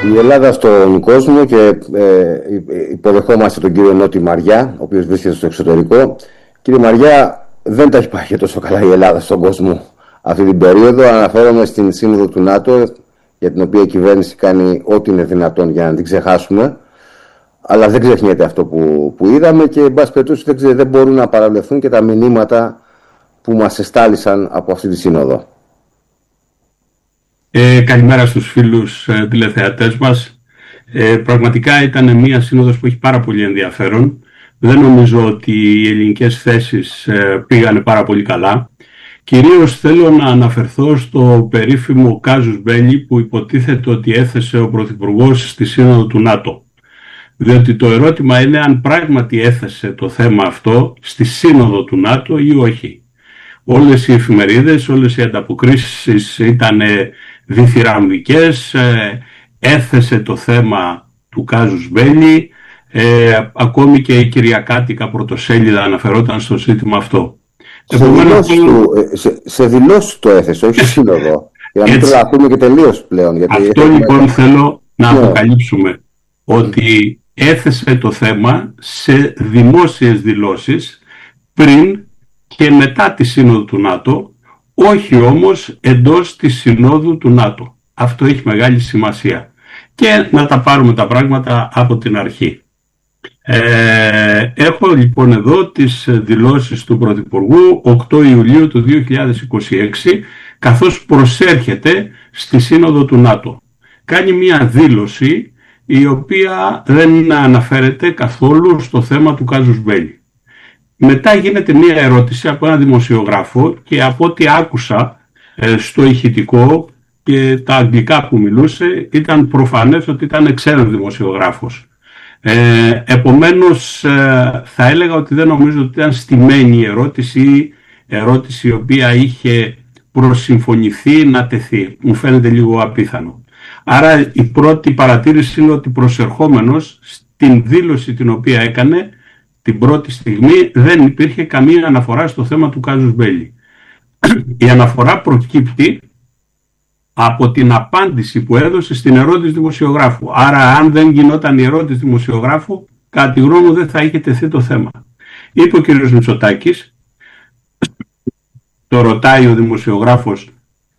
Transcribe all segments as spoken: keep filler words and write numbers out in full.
Η Ελλάδα στον κόσμο και ε, υποδεχόμαστε τον κύριο Νότι Μαριά, ο οποίος βρίσκεται στο εξωτερικό. Κύριε Μαριά, δεν τα έχει πάει και τόσο καλά η Ελλάδα στον κόσμο αυτή την περίοδο. Αναφέρομαι στην Σύνοδο του ΝΑΤΟ, για την οποία η κυβέρνηση κάνει ό,τι είναι δυνατόν για να την ξεχάσουμε. Αλλά δεν ξεχνιέται αυτό που, που είδαμε και εν πάση περιπτώσει δεν, ξε, δεν μπορούν να παραβλεφθούν και τα μηνύματα που μας εστάλησαν από αυτή τη Σύνοδο. Ε, καλημέρα στους φίλους ε, τηλεθεατές μας. Ε, πραγματικά ήταν μια σύνοδος που έχει πάρα πολύ ενδιαφέρον. Δεν νομίζω ότι οι ελληνικές θέσεις ε, πήγανε πάρα πολύ καλά. Κυρίως θέλω να αναφερθώ στο περίφημο κάζους μπέλι που υποτίθεται ότι έθεσε ο Πρωθυπουργός στη Σύνοδο του ΝΑΤΟ. Διότι το ερώτημα είναι αν πράγματι έθεσε το θέμα αυτό στη Σύνοδο του ΝΑΤΟ ή όχι. Όλες οι εφημερίδες, όλες οι ανταποκρίσεις ήταν διθυραμβικές, έθεσε το θέμα του κάζους μπέλι, ε, ακόμη και η Κυριακάτικα πρωτοσέλιδα αναφερόταν στο ζήτημα αυτό. Σε δηλώσεις του, σε, σε δηλώσεις το έθεσε, όχι στη Σύνοδο, για να μην τρελαθούμε και τελείως πλέον. Γιατί αυτό έχουμε... λοιπόν θέλω να yeah. αποκαλύψουμε, ότι έθεσε το θέμα σε δημόσιες δηλώσεις πριν και μετά τη Σύνοδο του ΝΑΤΟ, όχι όμως εντός της Συνόδου του ΝΑΤΟ. Αυτό έχει μεγάλη σημασία. Και να τα πάρουμε τα πράγματα από την αρχή. Ε, έχω λοιπόν εδώ τις δηλώσεις του Πρωθυπουργού οκτώ Ιουλίου του δύο χιλιάδες είκοσι έξι, καθώς προσέρχεται στη Σύνοδο του ΝΑΤΟ. Κάνει μια δήλωση η οποία δεν αναφέρεται καθόλου στο θέμα του κάζους μπέλι. Μετά γίνεται μία ερώτηση από έναν δημοσιογράφο και από ό,τι άκουσα ε, στο ηχητικό και τα αγγλικά που μιλούσε ήταν προφανές ότι ήταν ξένος δημοσιογράφος. Ε, επομένως ε, θα έλεγα ότι δεν νομίζω ότι ήταν στημένη η ερώτηση ή ερώτηση η οποία είχε προσυμφωνηθεί να τεθεί. Μου φαίνεται λίγο απίθανο. Άρα η πρώτη παρατήρηση είναι ότι προσερχόμενος στην δήλωση την οποία έκανε την πρώτη στιγμή δεν υπήρχε καμία αναφορά στο θέμα του κάζους μπέλι. Η αναφορά προκύπτει από την απάντηση που έδωσε στην ερώτηση δημοσιογράφου. Άρα αν δεν γινόταν η ερώτηση δημοσιογράφου, κατά τη γνώμη μου δεν θα είχε τεθεί το θέμα. Είπε ο κ. Μητσοτάκης, το ρωτάει ο δημοσιογράφος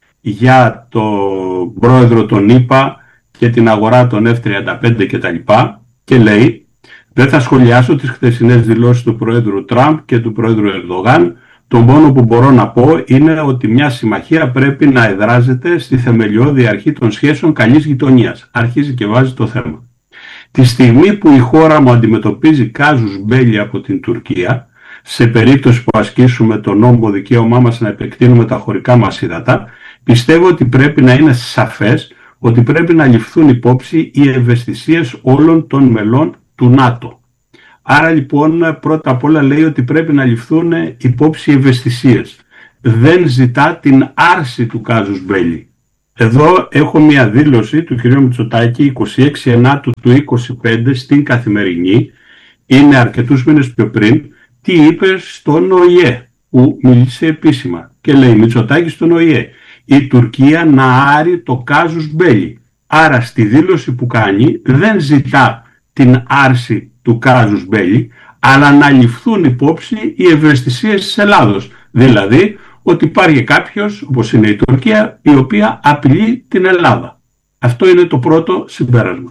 για τον πρόεδρο των ΗΠΑ και την αγορά των εφ τριάντα πέντε κτλ. Και λέει, δεν θα σχολιάσω τις χθεσινές δηλώσεις του πρόεδρου Τραμπ και του πρόεδρου Ερντογάν. Το μόνο που μπορώ να πω είναι ότι μια συμμαχία πρέπει να εδράζεται στη θεμελιώδη αρχή των σχέσεων καλής γειτονίας. Αρχίζει και βάζει το θέμα. Τη στιγμή που η χώρα μου αντιμετωπίζει κάζους μπέλι από την Τουρκία, σε περίπτωση που ασκήσουμε το νόμιμο δικαίωμά μας να επεκτείνουμε τα χωρικά μας ύδατα, πιστεύω ότι πρέπει να είναι σαφές ότι πρέπει να ληφθούν υπόψη οι ευαισθησίες όλων των μελών του ΝΑΤΟ. Άρα λοιπόν πρώτα απ' όλα λέει ότι πρέπει να ληφθούν υπόψη οι ευαισθησίες. Δεν ζητά την άρση του κάζους μπέλι. Εδώ έχω μια δήλωση του κ. Μητσοτάκη είκοσι έξι Ενάτου του είκοσι πέντε στην Καθημερινή, είναι αρκετούς μήνες πιο πριν, τι είπε στον ΟΗΕ που μίλησε επίσημα και λέει Μητσοτάκη στον ΟΗΕ η Τουρκία να άρει το κάζους μπέλι. Άρα στη δήλωση που κάνει δεν ζητά την άρση του κάζους μπέλι, αλλά να ληφθούν υπόψη οι ευαισθησίες της Ελλάδος. Δηλαδή ότι υπάρχει κάποιος, όπως είναι η Τουρκία, η οποία απειλεί την Ελλάδα. Αυτό είναι το πρώτο συμπέρασμα.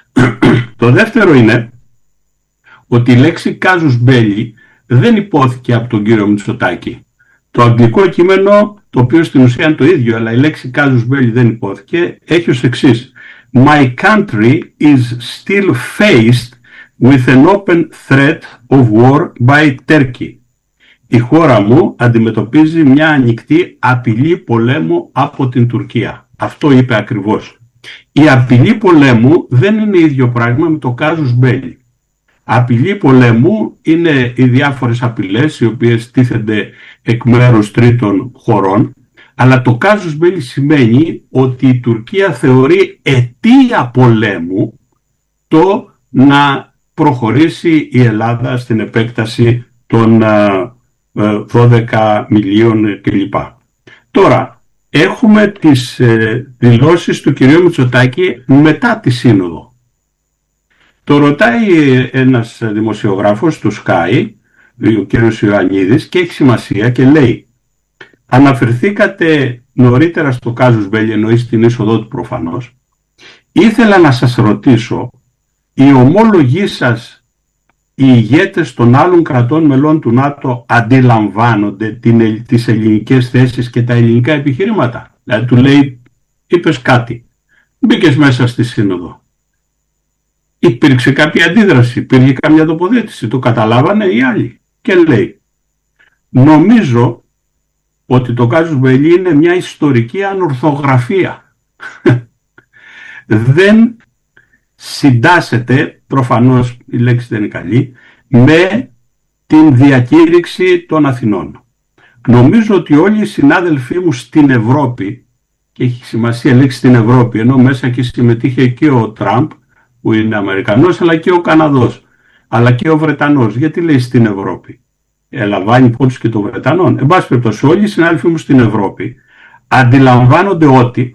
Το δεύτερο είναι ότι η λέξη κάζους μπέλι δεν υπόθηκε από τον κύριο Μητσοτάκη. Το αγγλικό κείμενο, το οποίο στην ουσία είναι το ίδιο, αλλά η λέξη κάζους μπέλι δεν υπόθηκε, έχει ως εξής. My country is still faced with an open threat of war by Turkey. Η χώρα μου αντιμετωπίζει μια ανοιχτή απειλή πολέμου από την Τουρκία. Αυτό είπε ακριβώς. Η απειλή πολέμου δεν είναι ίδιο πράγμα με το κάζους μπέλι. Απειλή πολέμου είναι οι διάφορες απειλές οι οποίες τίθενται εκ μέρους τρίτων χωρών, αλλά το κάζους μπέλι σημαίνει ότι η Τουρκία θεωρεί αιτία πολέμου το να προχωρήσει η Ελλάδα στην επέκταση των δώδεκα μιλίων κλπ. Τώρα, έχουμε τις ε, δηλώσεις του κυρίου Μητσοτάκη μετά τη σύνοδο. Το ρωτάει ένας δημοσιογράφος του Sky, ο κύριος Ιωαννίδης, και έχει σημασία και λέει: αναφερθήκατε νωρίτερα στο κάζους Μπέλι, εννοεί στην είσοδό του προφανώς. Ήθελα να σας ρωτήσω, οι ομόλογοι σας, οι ηγέτες των άλλων κρατών μελών του ΝΑΤΟ, αντιλαμβάνονται την, τις ελληνικές θέσεις και τα ελληνικά επιχειρήματα? Δηλαδή του λέει, είπες κάτι, μπήκες μέσα στη σύνοδο, υπήρξε κάποια αντίδραση, υπήρχε κάποια τοποθέτηση, το καταλάβανε οι άλλοι? Και λέει, νομίζω ότι το κάζους Μπέλι είναι μια ιστορική ανορθογραφία. Δεν συντάσσεται, προφανώς η λέξη δεν είναι καλή, με την διακήρυξη των Αθηνών. Νομίζω ότι όλοι οι συνάδελφοί μου στην Ευρώπη, και έχει σημασία λέξη στην Ευρώπη, ενώ μέσα και συμμετείχε και ο Τραμπ, που είναι Αμερικανός, αλλά και ο Καναδός, αλλά και ο Βρετανός. Γιατί λέει στην Ευρώπη? Ελαμβάνει υπόψη και των Βρετανών. Εν πάση περιπτώσει, όλοι οι συνάδελφοί μου στην Ευρώπη αντιλαμβάνονται ότι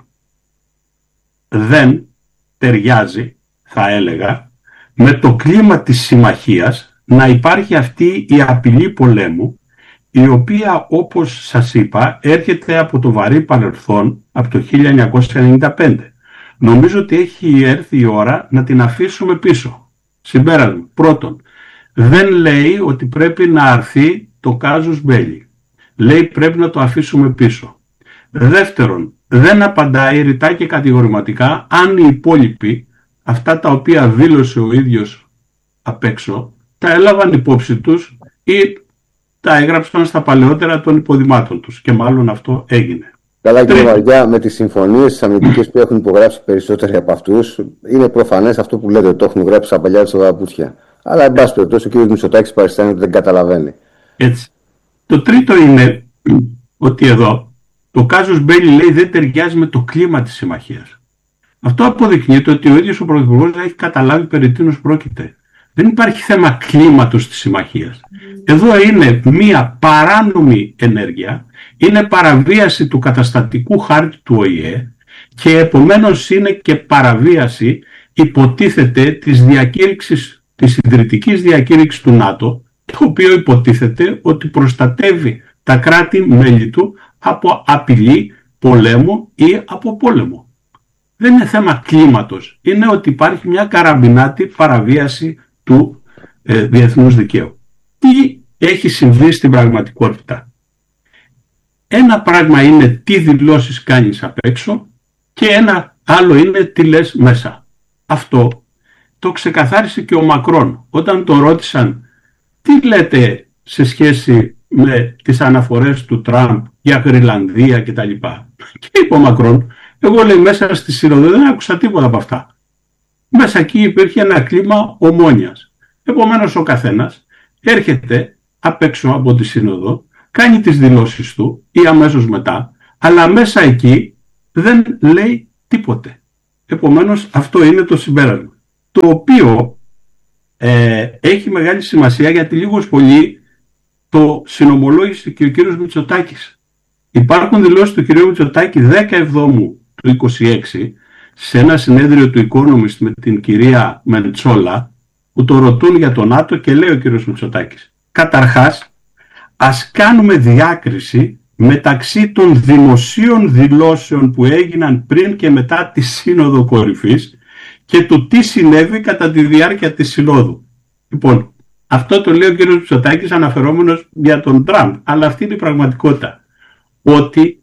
δεν ταιριάζει, θα έλεγα, με το κλίμα της συμμαχίας να υπάρχει αυτή η απειλή πολέμου, η οποία, όπως σας είπα, έρχεται από το βαρύ παρελθόν, από το χίλια εννιακόσια ενενήντα πέντε. Νομίζω ότι έχει έρθει η ώρα να την αφήσουμε πίσω. Συμπέρασμα. Πρώτον, δεν λέει ότι πρέπει να αρθεί το κάζους Μπέλι. Λέει πρέπει να το αφήσουμε πίσω. Δεύτερον, δεν απαντάει ρητά και κατηγορηματικά αν οι υπόλοιποι, αυτά τα οποία δήλωσε ο ίδιος απ' έξω, τα έλαβαν υπόψη τους ή τα έγραψαν στα παλαιότερα των υποδημάτων τους. Και μάλλον αυτό έγινε. Καλά, κύριε Μαριά, με τις συμφωνίες τις αμυντικές που έχουν υπογράψει περισσότεροι από αυτούς, είναι προφανές αυτό που λέτε, το έχουν γράψει στα παλιά της παπούτσια. Αλλά, εν πάση περιπτώσει, ο κ. Μητσοτάκης παριστάνει ότι δεν καταλαβαίνει. Έτσι. Το τρίτο είναι ότι εδώ το κάζους Μπέλι, λέει, δεν ταιριάζει με το κλίμα της συμμαχίας. Αυτό αποδεικνύεται ότι ο ίδιος ο Πρωθυπουργός δεν έχει καταλάβει περί τίνος πρόκειται. Δεν υπάρχει θέμα κλίματος της συμμαχίας. Εδώ είναι μία παράνομη ενέργεια, είναι παραβίαση του καταστατικού χάρτη του Ο Η Ε και επομένως είναι και παραβίαση, υποτίθεται, της διακήρυξης, της ιδρυτικής διακήρυξης του ΝΑΤΟ, το οποίο υποτίθεται ότι προστατεύει τα κράτη-μέλη του από απειλή πολέμου ή από πόλεμο. Δεν είναι θέμα κλίματος, είναι ότι υπάρχει μια καραμπινάτη παραβίαση του ε, διεθνούς δικαίου. Τι έχει συμβεί στην πραγματικότητα? Ένα πράγμα είναι τι δηλώσεις κάνεις απ' έξω και ένα άλλο είναι τι λες μέσα. Αυτό το ξεκαθάρισε και ο Μακρόν όταν τον ρώτησαν τι λέτε σε σχέση με τις αναφορές του Τραμπ για Γρυλανδία κτλ. Και είπε ο Μακρόν, εγώ, λέει, μέσα στη σύνοδο δεν άκουσα τίποτα από αυτά. Μέσα εκεί υπήρχε ένα κλίμα ομόνοιας. Επομένως ο καθένας έρχεται απ' έξω από τη σύνοδο, κάνει τις δηλώσεις του ή αμέσως μετά, αλλά μέσα εκεί δεν λέει τίποτε. Επομένως αυτό είναι το συμπέρασμα, το οποίο ε, έχει μεγάλη σημασία, γιατί λίγος πολύ το συνομολόγησε και ο κύριος Μητσοτάκης. Υπάρχουν δηλώσεις του κυρίου Μητσοτάκη δέκα Εβδόμου του είκοσι έξι σε ένα συνέδριο του Economist με την κυρία Μεντσόλα, που το ρωτούν για το ΝΑΤΟ και λέει ο κύριος Μητσοτάκης, καταρχάς ας κάνουμε διάκριση μεταξύ των δημοσίων δηλώσεων που έγιναν πριν και μετά τη Σύνοδο Κορυφής και του τι συνέβη κατά τη διάρκεια της Συνόδου. Λοιπόν, αυτό το λέει ο κύριος Μητσοτάκης αναφερόμενος για τον Τραμπ, αλλά αυτή είναι η πραγματικότητα. Ότι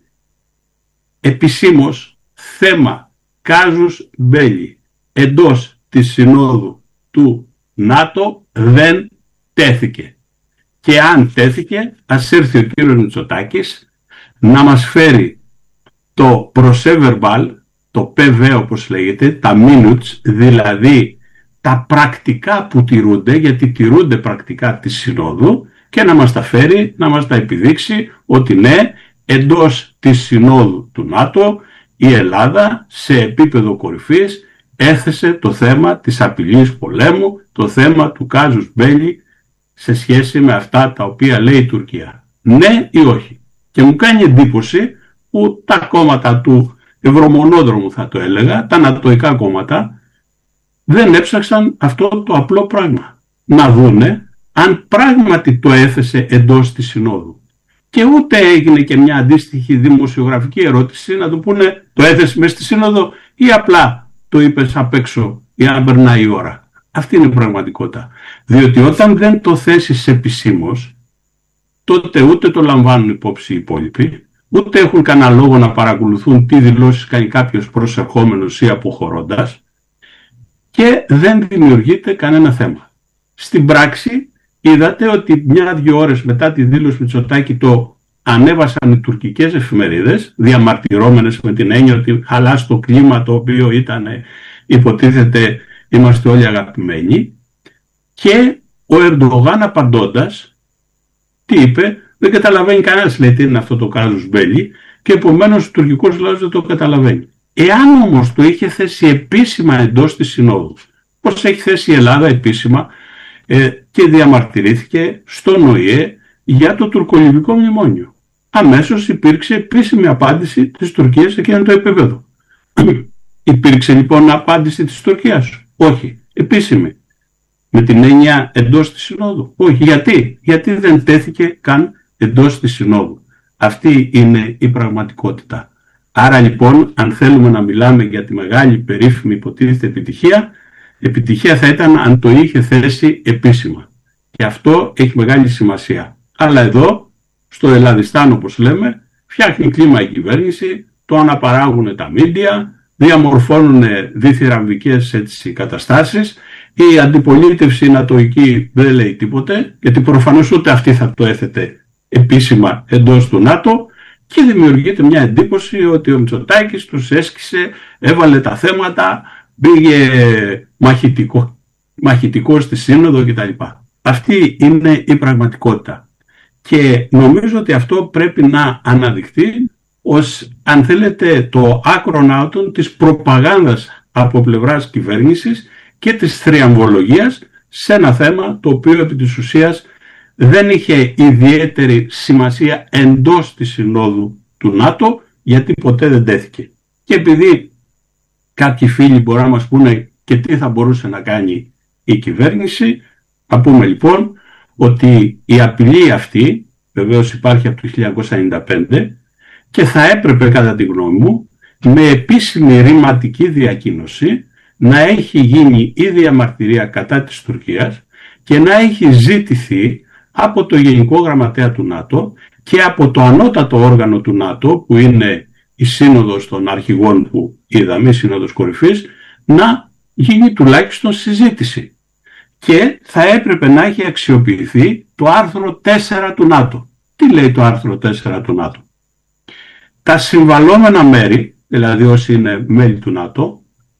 επισήμως θέμα κάζους Μπέλι εντός της Συνόδου του ΝΑΤΟ δεν τέθηκε. Και αν τέθηκε, ας έρθει ο κύριος Μητσοτάκης να μας φέρει το procès-verbal, το πι βι όπως λέγεται, τα minutes, δηλαδή τα πρακτικά που τηρούνται, γιατί τηρούνται πρακτικά της Συνόδου, και να μας τα φέρει, να μας τα επιδείξει ότι ναι, εντός της Συνόδου του ΝΑΤΟ η Ελλάδα σε επίπεδο κορυφής έθεσε το θέμα της απειλής πολέμου, το θέμα του κάζους Μπέλι σε σχέση με αυτά τα οποία λέει η Τουρκία. Ναι ή όχι. Και μου κάνει εντύπωση που τα κόμματα του ευρωμονόδρομου, θα το έλεγα, τα ανατοϊκά κόμματα, δεν έψαξαν αυτό το απλό πράγμα. Να δούνε αν πράγματι το έθεσε εντός της Συνόδου. Και ούτε έγινε και μια αντίστοιχη δημοσιογραφική ερώτηση να του πούνε το έθεσε μες στη Σύνοδο ή απλά το είπες απ' έξω για να περνάει η ώρα. Αυτή είναι η πραγματικότητα. Διότι όταν δεν το θέσεις επισήμως, τότε ούτε το λαμβάνουν υπόψη οι υπόλοιποι, ούτε έχουν κανένα λόγο να παρακολουθούν τι δηλώσεις κάνει κάποιος προσερχόμενος ή αποχωρώντας, και δεν δημιουργείται κανένα θέμα. Στην πράξη είδατε ότι μια-δυο ώρες μετά τη δήλωση Μητσοτάκη το ανέβασαν οι τουρκικές εφημερίδες, διαμαρτυρόμενες με την έννοια ότι χαλά το κλίμα το οποίο ήταν, υποτίθεται, είμαστε όλοι αγαπημένοι, και ο Ερντογάν απαντώντας, τι είπε? Δεν καταλαβαίνει κανένας, λέει, τι είναι αυτό το κράτος μπέλι, και επομένως ο τουρκικός λαός δεν το καταλαβαίνει. Εάν όμως το είχε θέσει επίσημα εντός της Συνόδου, όπως έχει θέσει η Ελλάδα επίσημα ε, και διαμαρτυρήθηκε στον Ο Η Ε για το τουρκολιβικό μνημόνιο, αμέσως υπήρξε επίσημη απάντηση της Τουρκίας σε εκείνο το επίπεδο. Υπήρξε λοιπόν απάντηση της Τουρκίας? Όχι. Επίσημη. Με την έννοια εντός της Συνόδου? Όχι. Γιατί? Γιατί δεν τέθηκε καν εντός της Συνόδου. Αυτή είναι η πραγματικότητα. Άρα λοιπόν, αν θέλουμε να μιλάμε για τη μεγάλη περίφημη υποτίθεται επιτυχία, επιτυχία θα ήταν αν το είχε θέσει επίσημα. Και αυτό έχει μεγάλη σημασία. Αλλά εδώ, στο Ελλαδιστάν όπως λέμε, φτιάχνει κλίμα η κυβέρνηση, το αναπαράγουν τα μίντια, διαμορφώνουν διθυραμβικές έτσι καταστάσεις, η αντιπολίτευση νατοϊκή δεν λέει τίποτε, γιατί προφανώς ούτε αυτή θα το έθετε επίσημα εντός του ΝΑΤΟ, και δημιουργείται μια εντύπωση ότι ο Μητσοτάκης τους έσκησε, έβαλε τα θέματα, πήγε μαχητικό, μαχητικό στη Σύνοδο κτλ. Αυτή είναι η πραγματικότητα. Και νομίζω ότι αυτό πρέπει να αναδειχθεί ως, αν θέλετε, το άκρον άουτον της προπαγάνδας από πλευράς κυβέρνησης και της θριαμβολογίας σε ένα θέμα το οποίο επί της ουσίας δεν είχε ιδιαίτερη σημασία εντός της Συνόδου του ΝΑΤΟ, γιατί ποτέ δεν τέθηκε. Και επειδή κάποιοι φίλοι μπορεί να μας πούνε και τι θα μπορούσε να κάνει η κυβέρνηση, θα πούμε λοιπόν ότι η απειλή αυτή βεβαίως υπάρχει από το χίλια εννιακόσια ενενήντα πέντε και θα έπρεπε, κατά τη γνώμη μου, με επίσημη ρηματική διακοίνωση να έχει γίνει η διαμαρτυρία κατά της Τουρκίας και να έχει ζητηθεί από το Γενικό Γραμματέα του ΝΑΤΟ και από το ανώτατο όργανο του ΝΑΤΟ, που είναι η Σύνοδος των Αρχηγών που είδαμε, η Σύνοδος Κορυφής, να γίνει τουλάχιστον συζήτηση. Και θα έπρεπε να έχει αξιοποιηθεί το άρθρο τέσσερα του ΝΑΤΟ. Τι λέει το άρθρο τέσσερα του ΝΑΤΟ? Τα συμβαλόμενα μέρη, δηλαδή όσοι είναι μέλη του ΝΑΤΟ,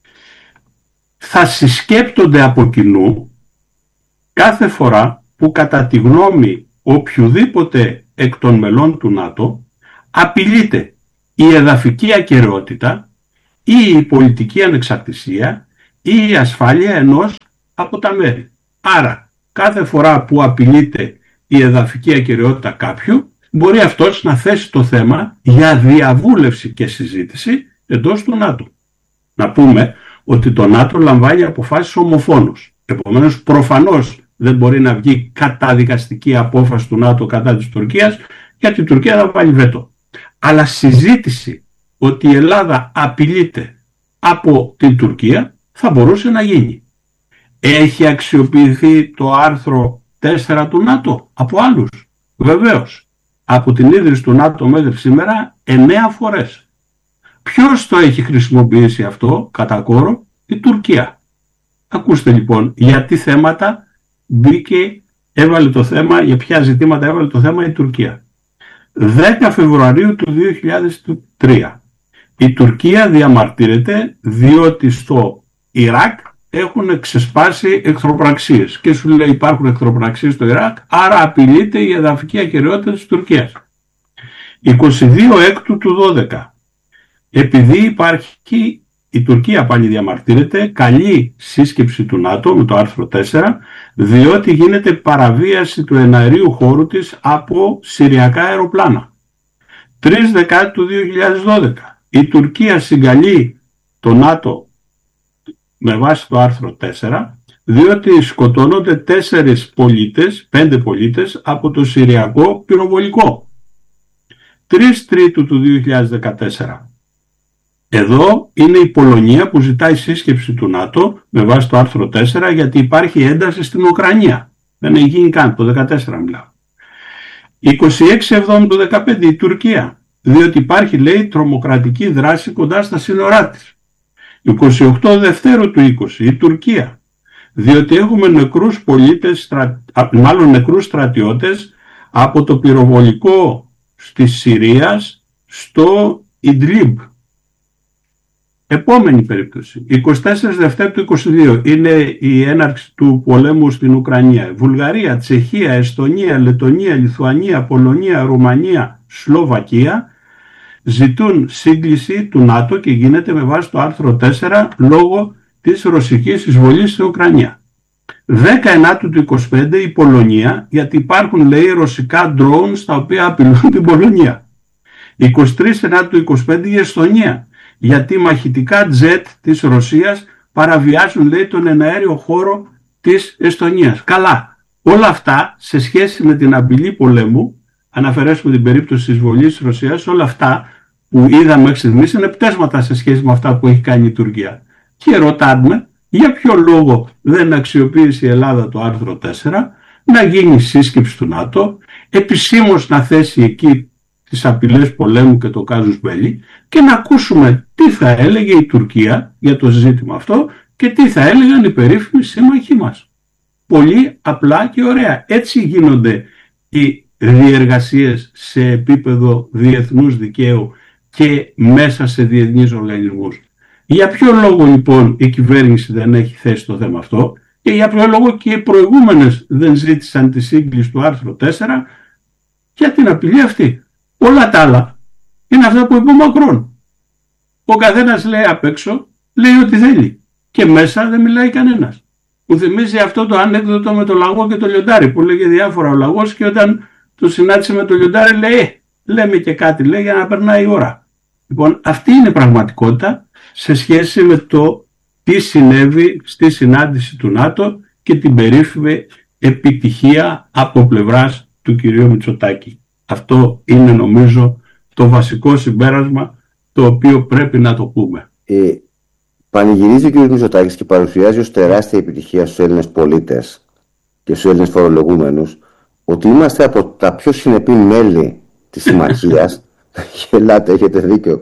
θα συσκέπτονται από κοινού κάθε φορά που κατά τη γνώμη οποιουδήποτε εκ των μελών του ΝΑΤΟ απειλείται η εδαφική ακεραιότητα ή η πολιτική ανεξαρτησία ή η ασφάλεια ενός από τα μέρη. Άρα κάθε φορά που απειλείται η εδαφική ακεραιότητα κάποιου, μπορεί αυτός να θέσει το θέμα για διαβούλευση και συζήτηση εντός του ΝΑΤΟ. Να πούμε ότι το ΝΑΤΟ λαμβάνει αποφάσεις ομοφόνος. Επομένως προφανώς δεν μπορεί να βγει καταδικαστική απόφαση του ΝΑΤΟ κατά της Τουρκίας, γιατί η Τουρκία θα βάλει βέτο. Αλλά συζήτηση ότι η Ελλάδα απειλείται από την Τουρκία θα μπορούσε να γίνει. Έχει αξιοποιηθεί το άρθρο τέσσερα του ΝΑΤΟ από άλλους? Βεβαίως. Από την ίδρυση του ΝΑΤΟ μέχρι σήμερα εννέα φορές. Ποιος το έχει χρησιμοποιήσει αυτό κατά κόρο? Η Τουρκία. Ακούστε λοιπόν για τι θέματα μπήκε, έβαλε το θέμα, για ποια ζητήματα έβαλε το θέμα η Τουρκία. δέκα Φεβρουαρίου του δύο χιλιάδες τρία. Η Τουρκία διαμαρτύρεται διότι στο Ιράκ έχουν ξεσπάσει εχθροπραξίες και σου λέει υπάρχουν εχθροπραξίες στο Ιράκ, άρα απειλείται η εδαφική ακεραιότητα της Τουρκίας. είκοσι δύο Έκτου του δώδεκα. Επειδή υπάρχει, η Τουρκία πάλι διαμαρτύρεται, καλή σύσκεψη του ΝΑΤΟ με το άρθρο τέσσερα, διότι γίνεται παραβίαση του εναερίου χώρου της από συριακά αεροπλάνα. τρεις Δεκάτου του δύο χιλιάδες δώδεκα η Τουρκία συγκαλεί το ΝΑΤΟ με βάση το άρθρο τέσσερα, διότι σκοτώνονται τέσσερις πολίτες, πέντε πολίτες από το Συριακό πυροβολικό. τρεις Τρίτου του δύο χιλιάδες δεκατέσσερα. Εδώ είναι η Πολωνία που ζητάει σύσκεψη του ΝΑΤΟ με βάση το άρθρο τέσσερα, γιατί υπάρχει ένταση στην Ουκρανία. Δεν έχει γίνει καν, το δεκατέσσερα μιλάω. είκοσι έξι Εβδόμου του δεκαπέντε η Τουρκία, διότι υπάρχει, λέει, τρομοκρατική δράση κοντά στα σύνορά της. είκοσι οκτώ Δευτέρου του είκοσι η Τουρκία, διότι έχουμε νεκρούς πολίτες, μάλλον νεκρούς στρατιώτες από το πυροβολικό της Συρίας στο Ιντλίμπ. Επόμενη περίπτωση, είκοσι τέσσερις Δευτέρου του είκοσι δύο είναι η έναρξη του πολέμου στην Ουκρανία. Βουλγαρία, Τσεχία, Εστονία, Λετονία, Λιθουανία, Πολωνία, Ρουμανία, Σλοβακία ζητούν σύγκληση του ΝΑΤΟ και γίνεται με βάση το άρθρο τέσσερα λόγω της ρωσικής εισβολής στην Ουκρανία. δέκα Ενάτου του είκοσι πέντε η Πολωνία, γιατί υπάρχουν, λέει, ρωσικά drones τα οποία απειλούν την Πολωνία. είκοσι τρεις Ενάτου του είκοσι πέντε η Εστονία, γιατί μαχητικά τζετ της Ρωσίας παραβιάζουν, λέει, τον εναέριο χώρο της Εστονίας. Καλά, όλα αυτά σε σχέση με την απειλή πολέμου, αν αφαιρέσουμε την περίπτωση της εισβολής της Ρωσίας, όλα αυτά που είδαμε μέχρι στιγμής είναι πτέσματα σε σχέση με αυτά που έχει κάνει η Τουρκία. Και ρωτάμε για ποιο λόγο δεν αξιοποίησε η Ελλάδα το άρθρο τέσσερα, να γίνει σύσκεψη του ΝΑΤΟ, επισήμως να θέσει εκεί τις απειλές πολέμου και το κάζους μπέλι και να ακούσουμε τι θα έλεγε η Τουρκία για το ζήτημα αυτό και τι θα έλεγαν οι περίφημοι σύμμαχοί μας. Πολύ απλά και ωραία. Έτσι γίνονται οι διεργασίες σε επίπεδο διεθνούς δικαίου και μέσα σε διεθνείς οργανισμούς. Για ποιο λόγο λοιπόν η κυβέρνηση δεν έχει θέσει το θέμα αυτό και για ποιο λόγο και οι προηγούμενες δεν ζήτησαν τη σύγκληση του άρθρου τέσσερα για την απειλή αυτή. Όλα τα άλλα είναι αυτά που είπε ο Μακρόν. Ο καθένας λέει απ' έξω, λέει ό,τι θέλει και μέσα δεν μιλάει κανένας. Μου θυμίζει αυτό το ανέκδοτο με το λαγό και το λιοντάρι που λέγε διάφορα ο λαγός και όταν το συνάντησε με το λιοντάρι λέει ε, λέμε και κάτι, λέει, για να περνάει η ώρα. Λοιπόν, αυτή είναι η πραγματικότητα σε σχέση με το τι συνέβη στη συνάντηση του ΝΑΤΟ και την περίφημη επιτυχία από πλευράς του κυρίου Μητσοτάκη. Αυτό είναι, νομίζω, το βασικό συμπέρασμα το οποίο πρέπει να το πούμε. Ε, πανηγυρίζει ο κ. Μητσοτάκης και παρουσιάζει ως τεράστια επιτυχία στους Έλληνες πολίτες και στους Έλληνες φορολογούμενους ότι είμαστε από τα πιο συνεπή μέλη της συμμαχίας. Γελάτε, έχετε δίκιο.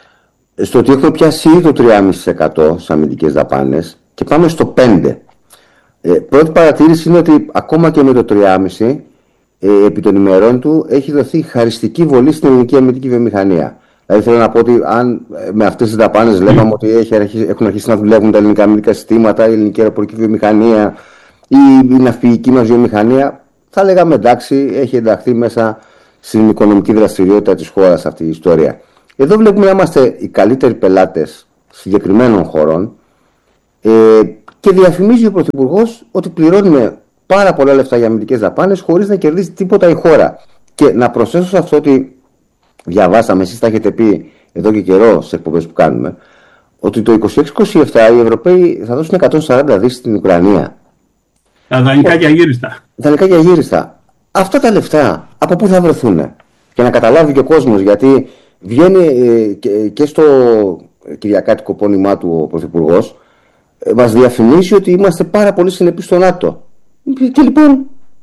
Στο ότι έχουμε πιάσει ήδη το τρία κόμμα πέντε τοις εκατό στις αμυντικές δαπάνες και πάμε στο πέντε τοις εκατό. Ε, πρώτη παρατήρηση είναι ότι ακόμα και με το τρία κόμμα πέντε τοις εκατό ε, επί των ημερών του έχει δοθεί χαριστική βολή στην ελληνική αμυντική βιομηχανία. Δηλαδή θέλω να πω ότι αν με αυτές τις δαπάνες λέγαμε ότι έχει, έχουν αρχίσει να δουλεύουν τα ελληνικά αμυντικά συστήματα, η ελληνική αεροπορική βιομηχανία ή η ναυπηγική μας βιομηχανία, θα λέγαμε εντάξει, έχει ενταχθεί μέσα στην οικονομική δραστηριότητα της χώρας αυτή η ιστορία. Εδώ βλέπουμε να είμαστε οι καλύτεροι πελάτες συγκεκριμένων χωρών ε, και διαφημίζει ο Πρωθυπουργός ότι πληρώνουμε πάρα πολλά λεφτά για αμυντικές δαπάνες χωρίς να κερδίσει τίποτα η χώρα. Και να προσθέσω σε αυτό ότι διαβάσαμε, εσείς τα έχετε πει εδώ και καιρό στις εκπομπές που κάνουμε, ότι το είκοσι έξι είκοσι επτά οι Ευρωπαίοι θα δώσουν εκατόν σαράντα δις στην Ουκρανία. Τα δανεικά και αγύριστα. Δανεικά και αγύριστα. Αυτά τα λεφτά από πού θα βρεθούν? Και να καταλάβει και ο κόσμος, γιατί βγαίνει ε, και, και στο κυριακάτικο πόνημά του ο Πρωθυπουργός, ε, μας διαφημίζει ότι είμαστε πάρα πολύ συνεπείς στο ΝΑΤΟ. Και λοιπόν...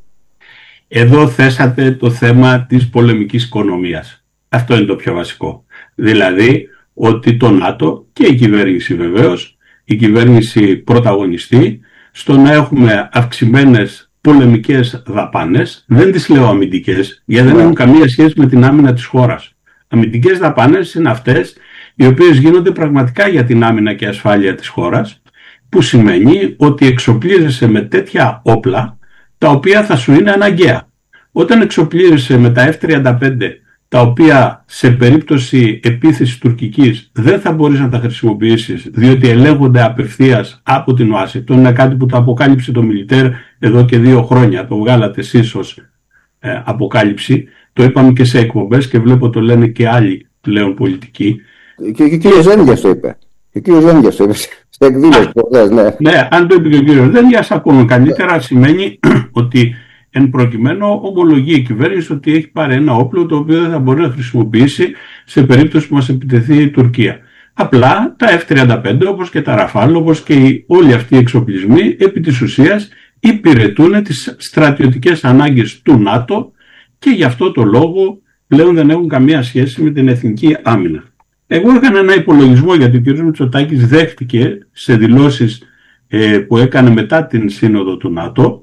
Εδώ θέσατε το θέμα της πολεμικής οικονομίας. Αυτό είναι το πιο βασικό. Δηλαδή ότι το ΝΑΤΟ και η κυβέρνηση βεβαίως, η κυβέρνηση πρωταγωνιστεί στο να έχουμε αυξημένες πολεμικές δαπάνες. Δεν τις λέω αμυντικές, γιατί δεν έχουν καμία σχέση με την άμυνα της χώρας. Αμυντικές δαπάνες είναι αυτές οι οποίες γίνονται πραγματικά για την άμυνα και ασφάλεια της χώρας, που σημαίνει ότι εξοπλίζεσαι με τέτοια όπλα τα οποία θα σου είναι αναγκαία. Όταν εξοπλίζεσαι με τα εφ τριάντα πέντε, τα οποία σε περίπτωση επίθεσης τουρκικής δεν θα μπορείς να τα χρησιμοποιήσεις, διότι ελέγχονται απευθείας από την Ουάσιγκτον, είναι κάτι που το αποκάλυψε το Μιλιτέρ εδώ και δύο χρόνια, το βγάλατε εσείς ως ε, αποκάλυψη, το είπαμε και σε εκπομπές και βλέπω το λένε και άλλοι πλέον πολιτικοί. Και ο κύριος Δένδιας το είπε. Και ο κύριος Δένδιας το είπε σε εκδήλωση προχθές, ναι. Ναι, αν το είπε και ο κύριος Δένδιας, ακόμα καλύτερα σημαίνει ότι εν προκειμένου ομολογεί η κυβέρνηση ότι έχει πάρει ένα όπλο το οποίο δεν θα μπορεί να χρησιμοποιήσει σε περίπτωση που μας επιτεθεί η Τουρκία. Απλά τα εφ τριάντα πέντε όπως και τα Ραφάλ, όπως και οι, όλοι αυτοί οι εξοπλισμοί επί της ουσίας υπηρετούν τις στρατιωτικές ανάγκες του ΝΑΤΟ και γι' αυτό το λόγο πλέον δεν έχουν καμία σχέση με την εθνική άμυνα. Εγώ έκανα ένα υπολογισμό γιατί ο κ. Μητσοτάκης δέχτηκε σε δηλώσεις ε, που έκανε μετά την σύνοδο του ΝΑΤΟ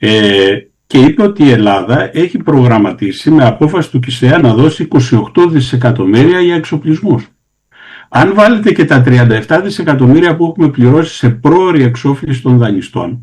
ε, και είπε ότι η Ελλάδα έχει προγραμματίσει με απόφαση του ΚΙΣΕΑ να δώσει είκοσι οκτώ δισεκατομμύρια για εξοπλισμούς. Αν βάλετε και τα τριάντα επτά δισεκατομμύρια που έχουμε πληρώσει σε πρόωρη εξόφληση των δανειστών,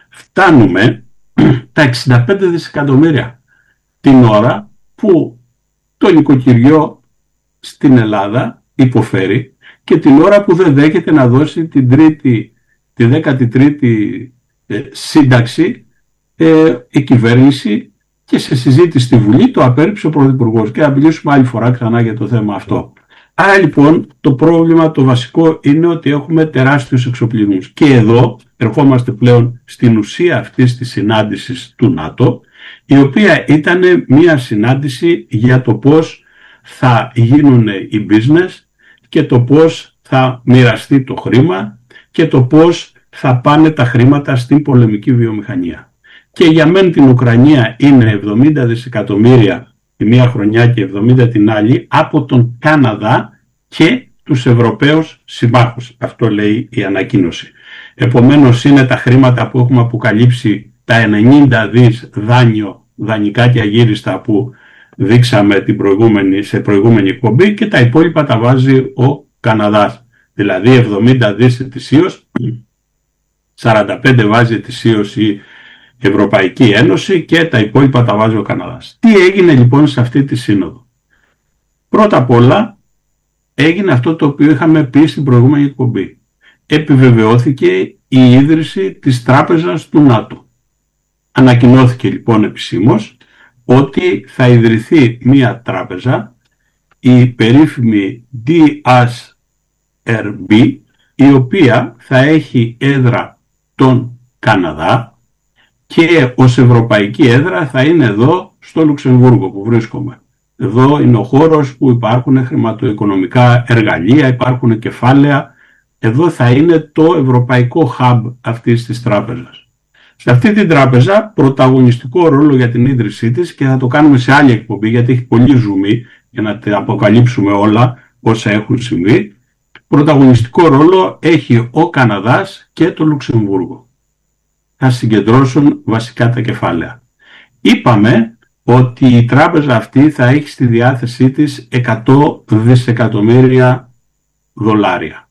φτάνουμε τα εξήντα πέντε δισεκατομμύρια την ώρα που το νοικοκυριό στην Ελλάδα υποφέρει και την ώρα που δεν δέχεται να δώσει την τρίτη, τη δέκατη τρίτη ε, σύνταξη ε, η κυβέρνηση και σε συζήτηση στη Βουλή το απέρριψε ο Πρωθυπουργός και θα μιλήσουμε άλλη φορά ξανά για το θέμα αυτό. Άρα λοιπόν το πρόβλημα το βασικό είναι ότι έχουμε τεράστιους εξοπλισμούς και εδώ ερχόμαστε πλέον στην ουσία αυτής της συνάντησης του ΝΑΤΟ, η οποία ήταν μια συνάντηση για το πώς θα γίνουν οι business και το πώς θα μοιραστεί το χρήμα και το πώς θα πάνε τα χρήματα στην πολεμική βιομηχανία. Και για μένα την Ουκρανία είναι εβδομήντα δισεκατομμύρια τη μία χρονιά και εβδομήντα την άλλη από τον Καναδά και τους Ευρωπαίους συμμάχους. Αυτό λέει η ανακοίνωση. Επομένως είναι τα χρήματα που έχουμε αποκαλύψει, τα ενενήντα δις δάνειο, δανεικά και αγύριστα που δείξαμε την προηγούμενη, σε προηγούμενη εκπομπή και τα υπόλοιπα τα βάζει ο Καναδάς. Δηλαδή εβδομήντα δις ετησίως, σαράντα πέντε βάζει ετησίως η Ευρωπαϊκή Ένωση και τα υπόλοιπα τα βάζει ο Καναδάς. Τι έγινε λοιπόν σε αυτή τη σύνοδο? Πρώτα απ' όλα έγινε αυτό το οποίο είχαμε πει στην προηγούμενη εκπομπή. Επιβεβαιώθηκε η ίδρυση της τράπεζας του ΝΑΤΟ. Ανακοινώθηκε λοιπόν επισήμως ότι θα ιδρυθεί μία τράπεζα, η περίφημη ντι ες αρ μπι, η οποία θα έχει έδρα τον Καναδά και ως ευρωπαϊκή έδρα θα είναι εδώ στο Λουξεμβούργο που βρίσκομαι. Εδώ είναι ο χώρος που υπάρχουν χρηματοοικονομικά εργαλεία, υπάρχουν κεφάλαια. Εδώ θα είναι το ευρωπαϊκό hub αυτής της τράπεζας. Σε αυτή την τράπεζα πρωταγωνιστικό ρόλο για την ίδρυσή της, και θα το κάνουμε σε άλλη εκπομπή γιατί έχει πολύ ζουμί για να τα αποκαλύψουμε όλα όσα έχουν συμβεί, πρωταγωνιστικό ρόλο έχει ο Καναδάς και το Λουξεμβούργο. Θα συγκεντρώσουν βασικά τα κεφάλαια. Είπαμε ότι η τράπεζα αυτή θα έχει στη διάθεσή της εκατό δισεκατομμύρια δολάρια.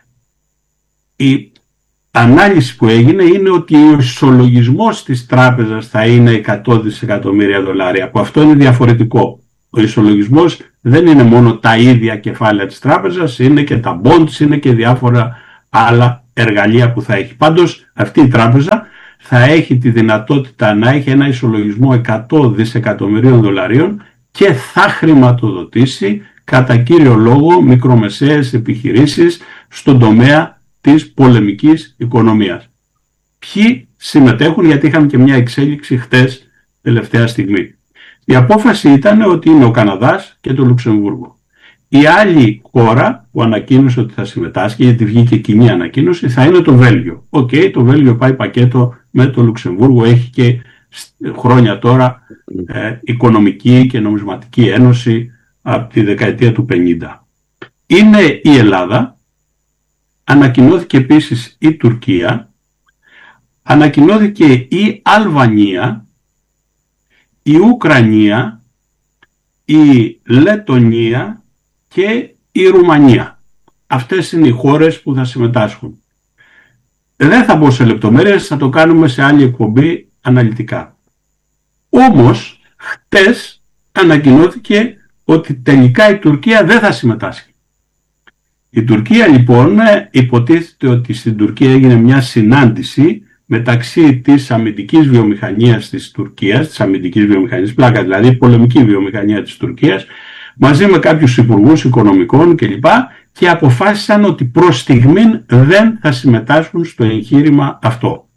Η ανάλυση που έγινε είναι ότι ο ισολογισμός της τράπεζας θα είναι εκατό δισεκατομμύρια δολάρια, που αυτό είναι διαφορετικό. Ο ισολογισμός δεν είναι μόνο τα ίδια κεφάλαια της τράπεζας, είναι και τα bonds, είναι και διάφορα άλλα εργαλεία που θα έχει. Πάντως αυτή η τράπεζα θα έχει τη δυνατότητα να έχει ένα ισολογισμό εκατό δισεκατομμυρίων δολαρίων και θα χρηματοδοτήσει κατά κύριο λόγο μικρομεσαίες επιχειρήσεις στον τομέα της πολεμικής οικονομίας. Ποιοι συμμετέχουν? Γιατί είχαμε και μια εξέλιξη χτες τελευταία στιγμή. Η απόφαση ήταν ότι είναι ο Καναδάς και το Λουξεμβούργο. Η άλλη χώρα που ανακοίνωσε ότι θα συμμετάσχει, γιατί βγήκε κοινή ανακοίνωση, θα είναι το Βέλγιο. Οκ, okay, το Βέλγιο πάει πακέτο με το Λουξεμβούργο, έχει και χρόνια τώρα ε, οικονομική και νομισματική ένωση από τη δεκαετία του πενήντα. Είναι η Ελλάδα. Ανακοινώθηκε επίσης η Τουρκία, ανακοινώθηκε η Αλβανία, η Ουκρανία, η Λετονία και η Ρουμανία. Αυτές είναι οι χώρες που θα συμμετάσχουν. Δεν θα μπω σε λεπτομέρειες, θα το κάνουμε σε άλλη εκπομπή αναλυτικά. Όμως, χτες ανακοινώθηκε ότι τελικά η Τουρκία δεν θα συμμετάσχει. Η Τουρκία λοιπόν, υποτίθεται ότι στην Τουρκία έγινε μια συνάντηση μεταξύ της αμυντικής βιομηχανίας της Τουρκίας, της αμυντικής βιομηχανίας, πλάκα δηλαδή, πολεμική βιομηχανία της Τουρκίας, μαζί με κάποιους υπουργούς οικονομικών κλπ. Και αποφάσισαν ότι προς στιγμήν δεν θα συμμετάσχουν στο εγχείρημα αυτό.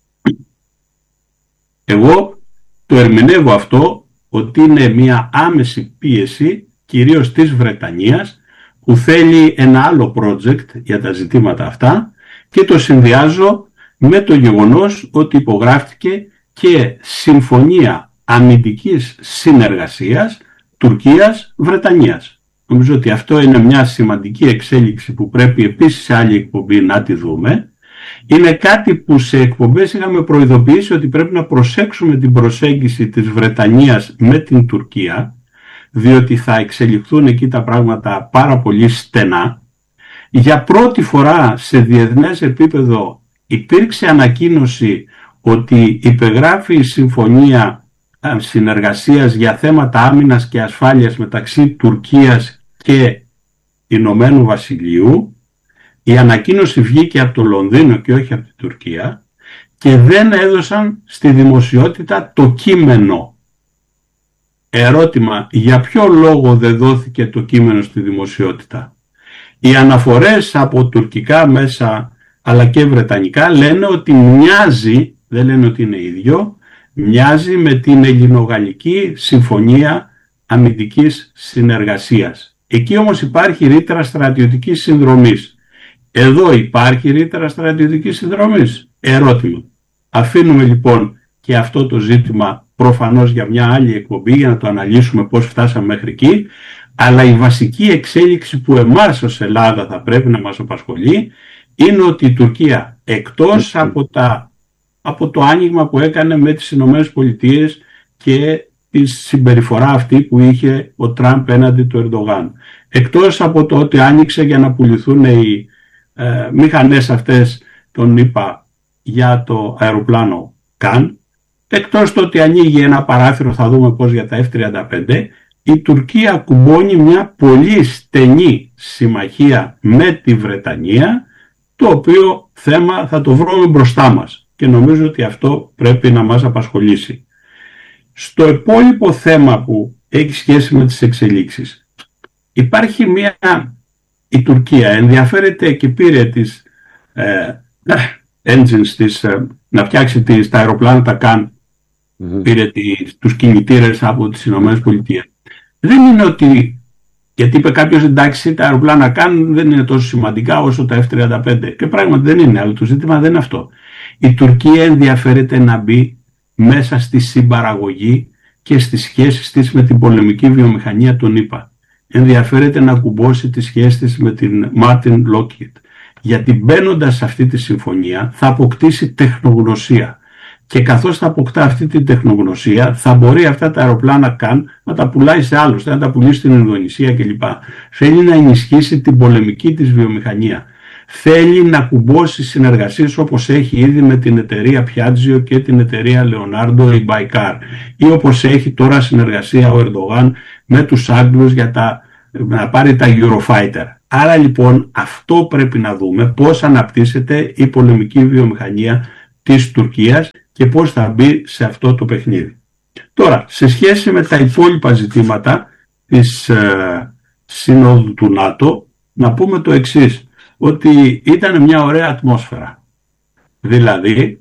Εγώ το ερμηνεύω αυτό ότι είναι μια άμεση πίεση, κυρίως της Βρετανίας, που θέλει ένα άλλο project για τα ζητήματα αυτά, και το συνδυάζω με το γεγονός ότι υπογράφτηκε και συμφωνία αμυντικής συνεργασίας Τουρκίας-Βρετανίας. Νομίζω ότι αυτό είναι μια σημαντική εξέλιξη που πρέπει επίσης σε άλλη εκπομπή να τη δούμε. Είναι κάτι που σε εκπομπές είχαμε προειδοποιήσει ότι πρέπει να προσέξουμε την προσέγγιση της Βρετανίας με την Τουρκία, διότι θα εξελιχθούν εκεί τα πράγματα πάρα πολύ στενά. Για πρώτη φορά σε διεθνές επίπεδο υπήρξε ανακοίνωση ότι υπεγράφει η συμφωνία συνεργασίας για θέματα άμυνας και ασφάλειας μεταξύ Τουρκίας και Ηνωμένου Βασιλείου. Η ανακοίνωση βγήκε από το Λονδίνο και όχι από την Τουρκία και δεν έδωσαν στη δημοσιότητα το κείμενο. Ερώτημα, για ποιο λόγο δεν δόθηκε το κείμενο στη δημοσιότητα? Οι αναφορές από τουρκικά μέσα αλλά και βρετανικά λένε ότι μοιάζει, δεν λένε ότι είναι ίδιο, μοιάζει με την Ελληνογαλλική Συμφωνία Αμυντικής Συνεργασίας. Εκεί όμως υπάρχει ρήτρα στρατιωτικής συνδρομής. Εδώ υπάρχει ρήτρα στρατιωτικής συνδρομής? Ερώτημα. Αφήνουμε λοιπόν και αυτό το ζήτημα προφανώς για μια άλλη εκπομπή για να το αναλύσουμε πώς φτάσαμε μέχρι εκεί, αλλά η βασική εξέλιξη που εμάς ως Ελλάδα θα πρέπει να μας απασχολεί είναι ότι η Τουρκία, εκτός από, τα, από το άνοιγμα που έκανε με τις Ηνωμένες Πολιτείες και τη συμπεριφορά αυτή που είχε ο Τραμπ έναντι του Ερντογάν, εκτός από το ότι άνοιξε για να πουληθούν οι ε, μηχανές αυτές των ΗΠΑ για το αεροπλάνο Καν, εκτός το ότι ανοίγει ένα παράθυρο, θα δούμε πώς, για τα εφ τριάντα πέντε, η Τουρκία κουμπώνει μια πολύ στενή συμμαχία με τη Βρετανία, το οποίο θέμα θα το βρούμε μπροστά μας και νομίζω ότι αυτό πρέπει να μας απασχολήσει. Στο υπόλοιπο θέμα που έχει σχέση με τις εξελίξεις, υπάρχει μια, η Τουρκία ενδιαφέρεται και πήρε τις ε, engines της, ε, να φτιάξει τις, τα αεροπλάνα τα Καν, mm-hmm. πήρε τις, τους κινητήρες από τις Ηνωμένες Πολιτείες. Δεν είναι ότι, γιατί είπε κάποιος, εντάξει, τα αεροπλάνα Καν δεν είναι τόσο σημαντικά όσο τα εφ τριάντα πέντε, και πράγματι δεν είναι, αλλά το ζήτημα δεν είναι αυτό. Η Τουρκία ενδιαφέρεται να μπει μέσα στη συμπαραγωγή και στις σχέσεις της με την πολεμική βιομηχανία των ΗΠΑ. Ενδιαφέρεται να κουμπώσει τις σχέσεις της με την Martin Lockheed, γιατί μπαίνοντας σε αυτή τη συμφωνία θα αποκτήσει τεχνογνωσία. Και καθώς θα αποκτά αυτή την τεχνογνωσία, θα μπορεί αυτά τα αεροπλάνα καν να τα πουλάει σε άλλους, να τα πουλήσει στην Ινδονησία κλπ. Θέλει να ενισχύσει την πολεμική της βιομηχανία. Θέλει να κουμπώσει συνεργασίες όπως έχει ήδη με την εταιρεία Piaggio και την εταιρεία Leonardo ή Baykar, ή όπως έχει τώρα συνεργασία ο Ερντογάν με τους Άγγλους για τα, να πάρει τα Eurofighter. Άρα λοιπόν αυτό πρέπει να δούμε, πώς αναπτύσσεται η πολεμική βιομηχανία της Τουρκίας και πώς θα μπει σε αυτό το παιχνίδι. Τώρα, σε σχέση με τα υπόλοιπα ζητήματα της ε, Συνόδου του ΝΑΤΟ, να πούμε το εξής, ότι ήταν μια ωραία ατμόσφαιρα. Δηλαδή,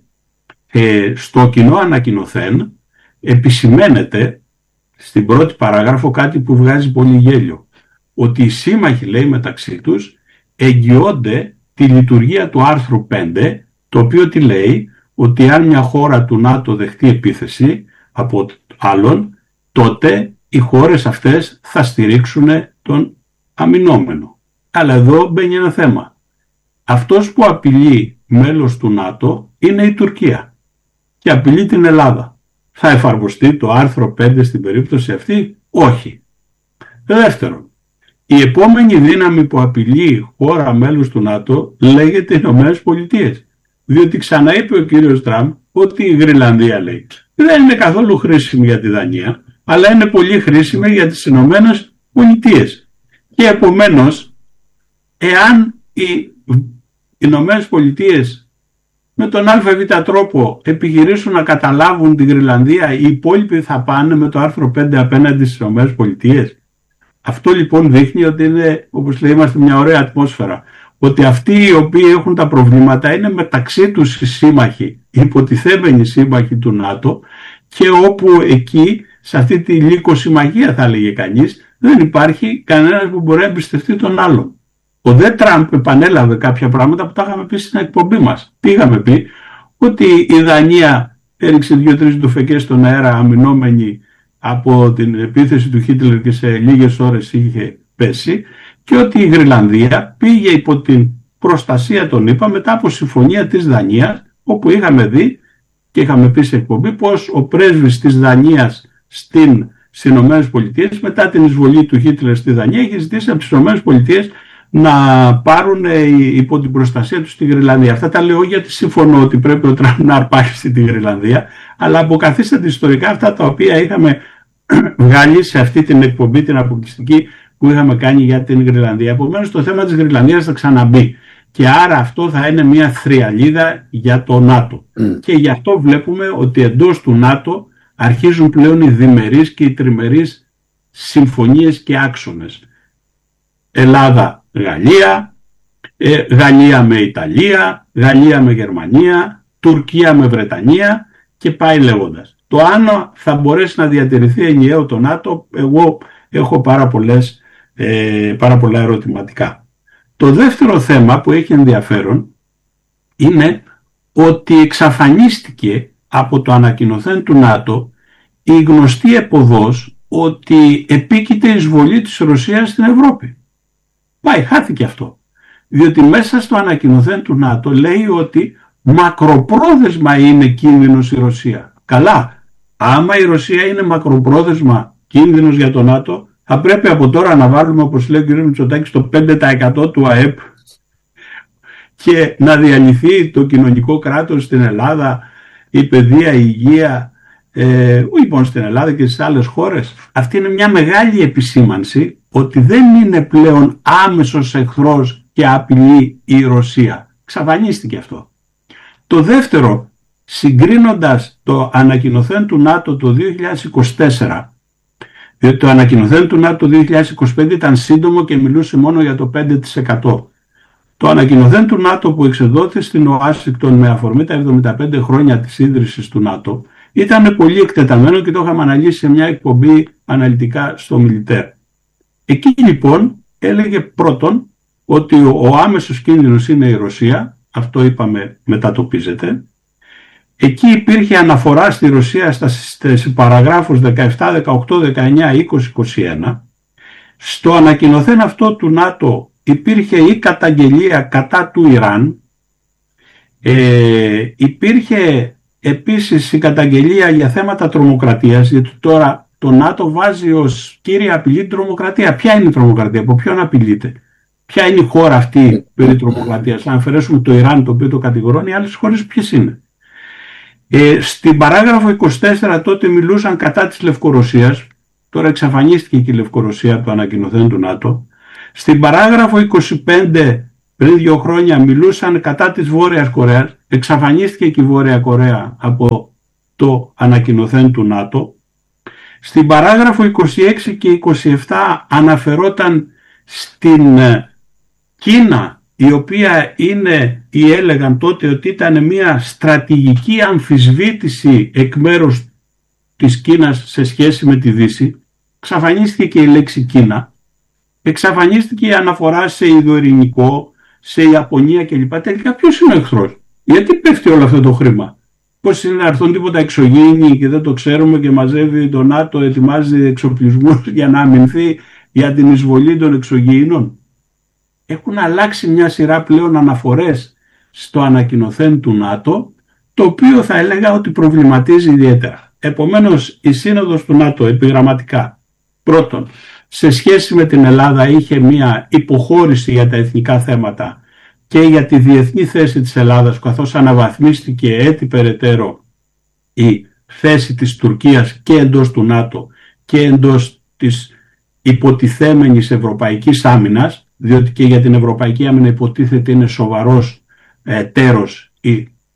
ε, στο κοινό ανακοινωθέν επισημαίνεται στην πρώτη παράγραφο κάτι που βγάζει πολύ γέλιο, ότι οι σύμμαχοι, λέει, μεταξύ τους εγγυώνται τη λειτουργία του άρθρου πέντε, το οποίο τι λέει? Ότι αν μια χώρα του ΝΑΤΟ δεχτεί επίθεση από άλλον, τότε οι χώρες αυτές θα στηρίξουν τον αμυνόμενο. Αλλά εδώ μπαίνει ένα θέμα. Αυτός που απειλεί μέλος του ΝΑΤΟ είναι η Τουρκία και απειλεί την Ελλάδα. Θα εφαρμοστεί το άρθρο πέντε στην περίπτωση αυτή? Όχι. Δεύτερον, η επόμενη δύναμη που απειλεί χώρα μέλους του ΝΑΤΟ λέγεται Ηνωμένες Πολιτείες. Διότι ξαναείπε ο κύριος Τραμπ ότι η Γρυλανδία, λέει, δεν είναι καθόλου χρήσιμη για τη Δανία, αλλά είναι πολύ χρήσιμη για τις Ηνωμένες Πολιτείες. Και επομένως, εάν οι Ηνωμένες Πολιτείες με τον ΑΒ τρόπο επιχειρήσουν να καταλάβουν την Γροιλανδία, οι υπόλοιποι θα πάνε με το άρθρο πέντε απέναντι στις ΗΠΑ. Αυτό λοιπόν δείχνει ότι είναι, όπως λέει, είμαστε μια ωραία ατμόσφαιρα. Ότι αυτοί οι οποίοι έχουν τα προβλήματα είναι μεταξύ τους οι σύμμαχοι, οι υποτιθέμενοι σύμμαχοι του ΝΑΤΟ, και όπου εκεί, σε αυτή τη λύκοσυμμαχία θα έλεγε κανείς, δεν υπάρχει κανένας που μπορεί να εμπιστευτεί τον άλλον. Ο δε Τραμπ επανέλαβε κάποια πράγματα που τα είχαμε πει στην εκπομπή μας. Τι είχαμε πει? Ότι η Δανία έριξε δύο-τρεις ντουφεκές στον αέρα αμυνόμενη από την επίθεση του Χίτλερ και σε λίγες ώρες είχε πέσει, και ότι η Γροιλανδία πήγε υπό την προστασία των ΗΠΑ μετά από συμφωνία της Δανίας, όπου είχαμε δει και είχαμε πει σε εκπομπή πως ο πρέσβης της Δανίας στην, στις ΗΠΑ, μετά την εισβολή του Χίτλερ στη Δανία, είχε ζητήσει από τις ΗΠΑ να πάρουν υπό την προστασία τους τη Γροιλανδία. Αυτά τα λέω γιατί συμφωνώ ότι πρέπει ο Τραμπ να αρπάξει τη Γροιλανδία, αλλά αποκαθίσταται ιστορικά αυτά τα οποία είχαμε βγάλει σε αυτή την εκπομπή, την αποκλειστική που είχαμε κάνει για την Γροιλανδία. Επομένως το θέμα της Γροιλανδίας θα ξαναμπεί. Και άρα αυτό θα είναι μια θριαλίδα για το ΝΑΤΟ. Mm. Και γι' αυτό βλέπουμε ότι εντός του ΝΑΤΟ αρχίζουν πλέον οι διμερείς και οι τριμερείς συμφωνίες και άξονες. Ελλάδα-Γαλλία, ε, Γαλλία με Ιταλία, Γαλλία με Γερμανία, Τουρκία με Βρετανία και πάει λέγοντας. Το αν θα μπορέσει να διατηρηθεί ενιαίο το ΝΑΤΟ, εγώ έχω πάρα, πολλές, ε, πάρα πολλά ερωτηματικά. Το δεύτερο θέμα που έχει ενδιαφέρον είναι ότι εξαφανίστηκε από το ανακοινωθέν του ΝΑΤΟ η γνωστή επωδός ότι επίκειται η εισβολή της Ρωσίας στην Ευρώπη. Πάει, χάθηκε αυτό. Διότι μέσα στο ανακοινωθέν του ΝΑΤΟ λέει ότι μακροπρόθεσμα είναι κίνδυνος η Ρωσία. Καλά, άμα η Ρωσία είναι μακροπρόθεσμα κίνδυνος για το ΝΑΤΟ, θα πρέπει από τώρα να βάλουμε, όπως λέει ο κ. Μητσοτάκης, στο πέντε τοις εκατό του ΑΕΠ και να διαλυθεί το κοινωνικό κράτος στην Ελλάδα, η παιδεία, η υγεία, ε, λοιπόν στην Ελλάδα και στις άλλες χώρες. Αυτή είναι μια μεγάλη επισήμανση ότι δεν είναι πλέον άμεσος εχθρός και απειλή η Ρωσία. Ξαφανίστηκε αυτό. Το δεύτερο, συγκρίνοντας το ανακοινωθέν του ΝΑΤΟ το δύο χιλιάδες είκοσι τέσσερα, διότι το ανακοινωθέν του ΝΑΤΟ το δύο χιλιάδες είκοσι πέντε ήταν σύντομο και μιλούσε μόνο για το πέντε τοις εκατό. Το ανακοινωθέν του ΝΑΤΟ που εξεδόθη στην Ουάσιγκτον με αφορμή τα εβδομήντα πέντε χρόνια της ίδρυσης του ΝΑΤΟ ήταν πολύ εκτεταμένο και το είχαμε αναλύσει σε μια εκπομπή αναλυτικά στο Μιλιτέρ. Εκεί λοιπόν έλεγε πρώτον ότι ο άμεσος κίνδυνος είναι η Ρωσία, αυτό είπαμε μετατοπίζεται. Εκεί υπήρχε αναφορά στη Ρωσία στις παραγράφους δεκαεπτά, δεκαοκτώ, δεκαεννιά, είκοσι, είκοσι ένα. Στο ανακοινωθέν αυτό του ΝΑΤΟ υπήρχε η καταγγελία κατά του Ιράν. Ε, υπήρχε επίσης η καταγγελία για θέματα τρομοκρατίας, γιατί τώρα το ΝΑΤΟ βάζει ως κύρια απειλή την τρομοκρατία. Ποια είναι η τρομοκρατία, από ποιον απειλείται? Ποια είναι η χώρα αυτή περί τρομοκρατίας? Αν αφαιρέσουμε το Ιράν, το οποίο το κατηγορώνει, οι άλλες χώρες ποιες είναι? Ε, στην παράγραφο είκοσι τέσσερα τότε μιλούσαν κατά της Λευκορωσίας, τώρα εξαφανίστηκε και η Λευκορωσία από το ανακοινωθέν του ΝΑΤΟ. Στην παράγραφο είκοσι πέντε πριν δύο χρόνια μιλούσαν κατά της Βόρειας Κορέας, εξαφανίστηκε και η Βόρεια Κορέα από το ανακοινωθέν του ΝΑΤΟ. Στην παράγραφο είκοσι έξι και είκοσι επτά αναφερόταν στην Κίνα, η οποία είναι, ή έλεγαν τότε ότι ήταν μια στρατηγική αμφισβήτηση εκ μέρους της Κίνας σε σχέση με τη Δύση. Εξαφανίστηκε και η λέξη Κίνα, εξαφανίστηκε η αναφορά σε ιδωειρηνικό, σε Ιαπωνία κλπ. Τελικά ποιος είναι ο εχθρός? Γιατί πέφτει όλο αυτό το χρήμα? Πώς είναι να έρθουν τίποτα εξωγήινοι και δεν το ξέρουμε και μαζεύει το ΝΑΤΟ, ετοιμάζει εξοπλισμούς για να αμυνθεί για την εισβολή των εξωγήινων? Έχουν αλλάξει μια σειρά πλέον αναφορές στο ανακοινωθέν του ΝΑΤΟ, το οποίο θα έλεγα ότι προβληματίζει ιδιαίτερα. Επομένως, η Σύνοδος του ΝΑΤΟ επιγραμματικά, πρώτον, σε σχέση με την Ελλάδα είχε μια υποχώρηση για τα εθνικά θέματα και για τη διεθνή θέση της Ελλάδας, καθώς αναβαθμίστηκε έτσι περαιτέρω η θέση της Τουρκίας και εντός του ΝΑΤΟ και εντός της υποτιθέμενης ευρωπαϊκής άμυνας, διότι και για την ευρωπαϊκή άμυνα υποτίθεται είναι σοβαρός ε, τέρος η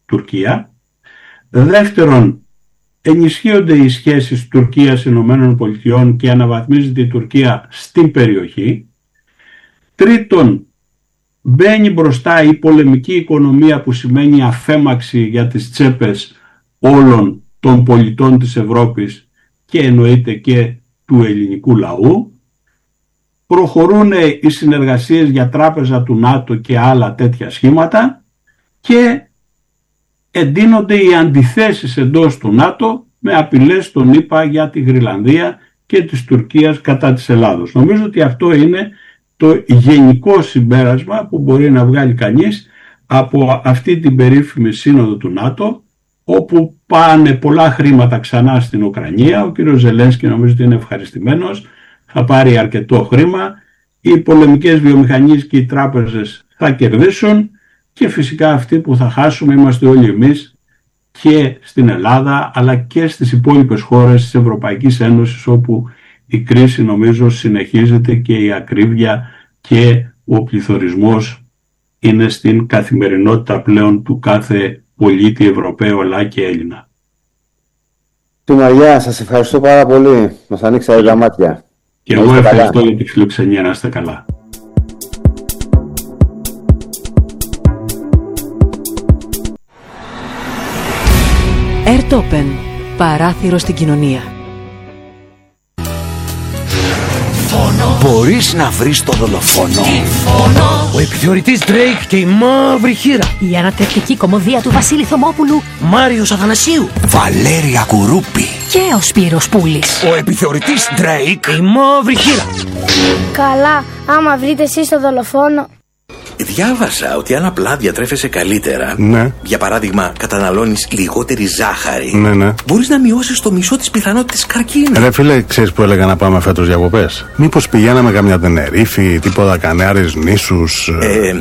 Τουρκία. Δεύτερον, ενισχύονται οι σχέσεις Τουρκίας-Ηνωμένων Πολιτειών και αναβαθμίζεται η Τουρκία στην περιοχή. Τρίτον, μπαίνει μπροστά η πολεμική οικονομία που σημαίνει αφέμαξη για τις τσέπες όλων των πολιτών της Ευρώπης και εννοείται και του ελληνικού λαού. Προχωρούν οι συνεργασίες για τράπεζα του ΝΑΤΟ και άλλα τέτοια σχήματα και εντείνονται οι αντιθέσεις εντός του ΝΑΤΟ με απειλές των ΗΠΑ για τη Γροιλανδία και της Τουρκίας κατά της Ελλάδος. Νομίζω ότι αυτό είναι το γενικό συμπέρασμα που μπορεί να βγάλει κανείς από αυτή την περίφημη σύνοδο του ΝΑΤΟ, όπου πάνε πολλά χρήματα ξανά στην Ουκρανία. Ο κύριος Ζελένσκι νομίζω ότι είναι ευχαριστημένος, θα πάρει αρκετό χρήμα, οι πολεμικές βιομηχανίες και οι τράπεζες θα κερδίσουν και φυσικά αυτοί που θα χάσουμε είμαστε όλοι εμείς και στην Ελλάδα αλλά και στις υπόλοιπες χώρες της Ευρωπαϊκής Ένωσης, όπου η κρίση νομίζω συνεχίζεται και η ακρίβεια και ο πληθωρισμός είναι στην καθημερινότητα πλέον του κάθε πολίτη Ευρωπαίου αλλά και Έλληνα. Του Μαριά, σας ευχαριστώ πάρα πολύ. Μας ανοίξατε τα μάτια. Και εγώ ευχαριστώ για τη φιλοξενία. Να είστε καλά. Airtopen. Παράθυρο στην κοινωνία. Μπορείς να βρεις το δολοφόνο. Ο επιθεωρητής Drake και η μαύρη χείρα. Η ανατρεπτική κωμωδία του Βασίλη Θωμόπουλου. Μάριος Αθανασίου. Βαλέρια Κουρούπη. Και ο Σπύρος Πούλης. Ο επιθεωρητής Drake. Η μαύρη χείρα. Καλά, άμα βρείτε εσείς το δολοφόνο. Διάβασα ότι αν απλά διατρέφεσαι καλύτερα, ναι. για παράδειγμα καταναλώνεις λιγότερη ζάχαρη, ναι, ναι. μπορείς να μειώσεις το μισό της πιθανότητας καρκίνου. Ρε φίλε, ξέρεις που έλεγα να πάμε φέτος διακοπές? Μήπως πηγαίναμε καμιά Τενερίφη, τίποτα Κανάρες νήσους? Ε,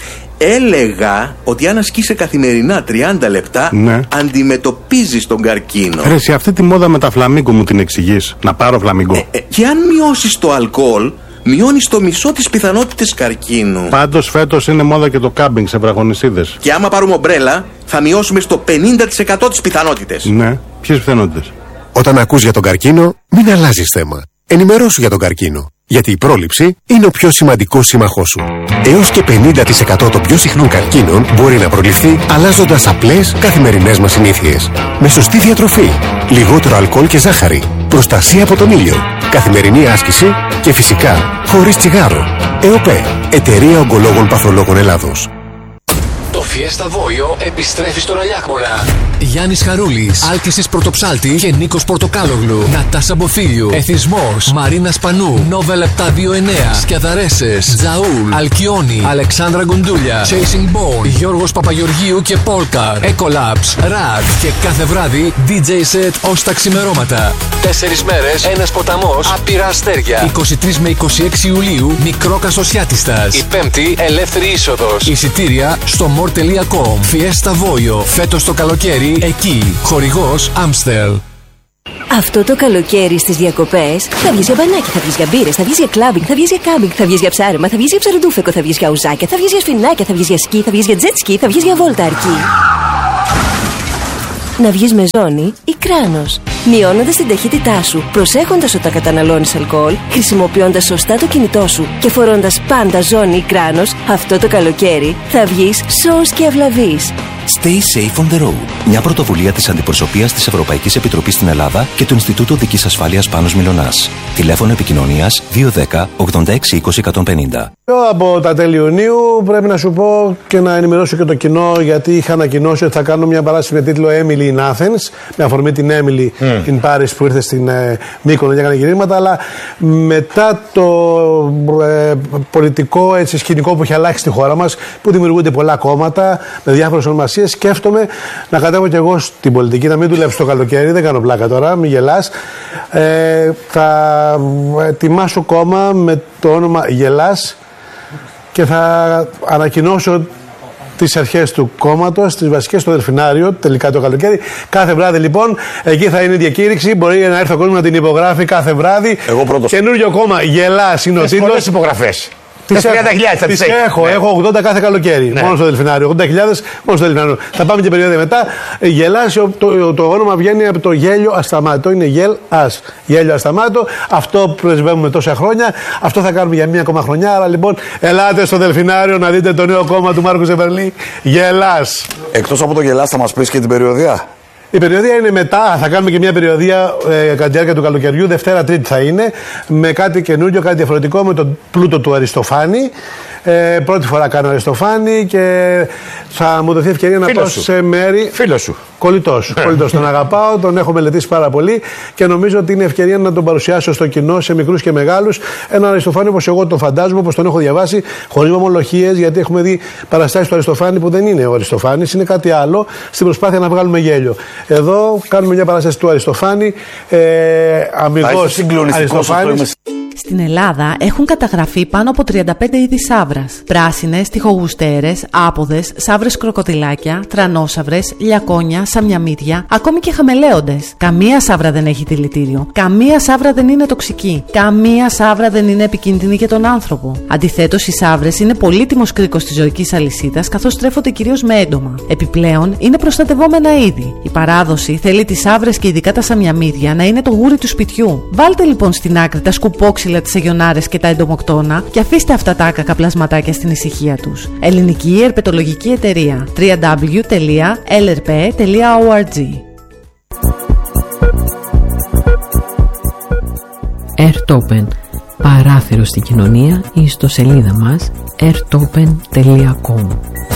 έλεγα ότι αν ασκείσαι καθημερινά τριάντα λεπτά, ναι. αντιμετωπίζεις τον καρκίνο. Ρε, σε αυτή τη μόδα με τα φλαμίγκο μου την εξηγείς? Να πάρω φλαμίγκο. Ε, ε, και αν μειώσεις το αλκοόλ, μειώνεις το μισό της πιθανότητες καρκίνου. Πάντως φέτος είναι μόδα και το κάμπινγκ σε βραχονισίδες. Και άμα πάρουμε ομπρέλα, θα μειώσουμε στο πενήντα τοις εκατό τις πιθανότητες. Ναι, ποιες πιθανότητες? Όταν ακούς για τον καρκίνο, μην αλλάζεις θέμα. Ενημερώσου για τον καρκίνο. Γιατί η πρόληψη είναι ο πιο σημαντικός σύμμαχός σου. Έως και πενήντα τοις εκατό των πιο συχνών καρκίνων μπορεί να προληφθεί αλλάζοντας απλές καθημερινές μας συνήθειες. Με σωστή διατροφή, λιγότερο αλκοόλ και ζάχαρη, προστασία από τον ήλιο, καθημερινή άσκηση και φυσικά χωρίς τσιγάρο. ΕΟΠΕ, Εταιρεία Ογκολόγων Παθολόγων Ελλάδος. Το Fiesta Voio επιστρέφει στον Αλιάκμονα. Γιάννης Χαρούλης, Άλκησης Πρωτοψάλτη και Νίκος Πορτοκάλογλου. Νατάσα Μποφίλιου, Εθισμός, Μαρίνα Σπανού, Νόβελ επτακόσια είκοσι εννέα, Σκιαδαρέσες, Τζαούλ, Αλκιόνι, Αλεξάνδρα Γκουντούλια, Chasing Bone, Γιώργος Παπαγεωργίου και Πόλκαρ, Ecolabs, Ρακ και κάθε βράδυ ντι τζέι set ως τα ξημερώματα. Τέσσερις μέρες, ένας ποταμός, άπειρα αστέρια. είκοσι τρεις με είκοσι έξι Ιουλίου, Μικρό Κασοσιάτιστας. Η Πέμπτη, ελεύθερη είσοδος. Εισιτήρια στο more τελεία com. Fiesta Voio. Φέτος το καλοκαίρι εκεί. Χορηγός Amstel. Αυτό το καλοκαίρι στις διακοπές θα βγεις για μπανάκι, θα βγεις για μπύρες, θα βγεις για κλάμπινγκ, θα βγεις για κάμπινγκ, θα βγεις για ψάρεμα, θα βγεις για ψαροντούφεκο, θα βγεις για ουζάκια, θα βγεις για σφινάκια, θα βγεις για σκι, θα βγεις για jet ski, θα βγεις για βόλτα αρκή. Να βγεις με ζώνη ή κράνος, μειώνοντας την ταχύτητά σου, προσέχοντας όταν καταναλώνεις αλκοόλ, χρησιμοποιώντας σωστά το κινητό σου και φορώντας πάντα ζώνη ή κράνος, αυτό το καλοκαίρι θα βγεις σώος και ευλαβής. Stay safe on the road. Μια πρωτοβουλία της Αντιπροσωπείας της Ευρωπαϊκής Επιτροπής στην Ελλάδα και του Ινστιτούτου Δικής Ασφάλειας Πάνος Μιλωνάς. Τηλέφωνο επικοινωνίας δύο ένα μηδέν ογδόντα έξι είκοσι εκατόν πενήντα. Από τα τέλη Ιουνίου πρέπει να σου πω και να ενημερώσω και το κοινό, γιατί είχα ανακοινώσει ότι θα κάνω μια παράσταση με τίτλο Emily in Athens, με αφορμή την Emily mm. in Paris που ήρθε στην ε, Μύκονο και έκανε γυρίσματα, αλλά μετά το ε, πολιτικό έτσι, σκηνικό που έχει αλλάξει στη χώρα μας, που δημιουργούνται πολλά κόμματα με διάφορες ονομασίες, σκέφτομαι να κατέβω κι εγώ στην πολιτική, να μην δουλέψω το καλοκαίρι, δεν κάνω πλάκα τώρα, μην γελάς. Ε, θα ετοιμάσω κόμμα με το όνομα Γελάς και θα ανακοινώσω τις αρχές του κόμματος, τις βασικές στο Δελφινάριο, τελικά το καλοκαίρι. Κάθε βράδυ λοιπόν, εκεί θα είναι η διακήρυξη. Μπορεί να έρθει ο κόσμος να την υπογράφει κάθε βράδυ. Εγώ πρώτος. Καινούριο κόμμα, Γελάς είναι ο τίτλος. Πολλές υπογραφές. Τις τριάντα χιλιάδες θα τις τις έχω, ναι. έχω ογδόντα κάθε καλοκαίρι. Ναι. Μόνο στο Δελφινάριο. ογδόντα χιλιάδες μόνο στο Δελφινάριο. Θα πάμε και περιόδια μετά. Γελάσιο, το, το όνομα βγαίνει από το γέλιο ασταμάτο. Είναι γελ ας. Γέλιο ασταμάτο. Αυτό πρεσβεύουμε τόσα χρόνια. Αυτό θα κάνουμε για μία ακόμα χρονιά. Άρα λοιπόν, ελάτε στο Δελφινάριο να δείτε το νέο κόμμα του Μάρκου Ζεβερλή. Γελάς. Εκτός από το γελάς, θα μας πεις και την περιοδία. Η περιοδία είναι μετά, θα κάνουμε και μια περιοδία ε, κατά τη διάρκεια του καλοκαιριού, Δευτέρα Τρίτη θα είναι, με κάτι καινούριο, κάτι διαφορετικό, με τον πλούτο του Αριστοφάνη. Ε, πρώτη φορά κάνω Αριστοφάνη και θα μου δοθεί ευκαιρία να πάω σε μέρη. Φίλος σου. Κολλητός. Κολλητός. Τον αγαπάω, τον έχω μελετήσει πάρα πολύ και νομίζω ότι είναι ευκαιρία να τον παρουσιάσω στο κοινό, σε μικρούς και μεγάλους. Έναν Αριστοφάνη όπως εγώ τον φαντάζομαι, όπως τον έχω διαβάσει, χωρίς ομολογίες, γιατί έχουμε δει παραστάσεις του Αριστοφάνη που δεν είναι ο Αριστοφάνης, είναι κάτι άλλο, στην προσπάθεια να βγάλουμε γέλιο. Εδώ κάνουμε μια παράσταση του Αριστοφάνη, ε, αμιγώς Αριστοφάνης. Στην Ελλάδα έχουν καταγραφεί πάνω από τριάντα πέντε είδη σαύρας. Πράσινες, τυχογουστέρες, άποδες, σαύρες κροκοδιλάκια, τρανόσαυρες, λιακόνια, σαμιαμίδια, ακόμη και χαμελέοντες. Καμία σαύρα δεν έχει δηλητήριο. Καμία σαύρα δεν είναι τοξική. Καμία σαύρα δεν είναι επικίνδυνη για τον άνθρωπο. Αντιθέτως, οι σαύρες είναι πολύτιμος κρίκος της ζωικής αλυσίδας, καθώς τρέφονται κυρίως με έντομα. Επιπλέον, είναι προστατευόμενα είδη. Η παράδοση θέλει τις σαύρες και ειδικά τα σαμιαμίδια να είναι το γούρι του σπιτιού. Βάλτε λοιπόν στην άκρη τα σκουπόξυλα, τις αγιονάρες και τα εντομοκτώνα και αφήστε αυτά τα άκακα πλασματάκια στην ησυχία τους. Ελληνική Ερπετολογική Εταιρεία. double-u double-u double-u τελεία ελ ερ πι τελεία org. Airtopen. Παράθυρο στην κοινωνία, η ιστοσελίδα μας airtopen τελεία com.